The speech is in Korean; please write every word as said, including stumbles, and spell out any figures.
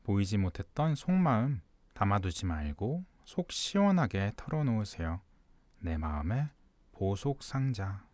보이지 못했던 속마음 담아두지 말고 속 시원하게 털어놓으세요. 내 마음의 보석 상자.